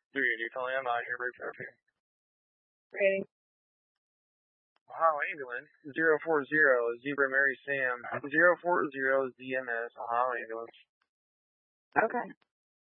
380 calling on here, break therapy. Ready. Ohio ambulance 040 Zebra Mary Sam 040 ZMS Ohio ambulance. Okay.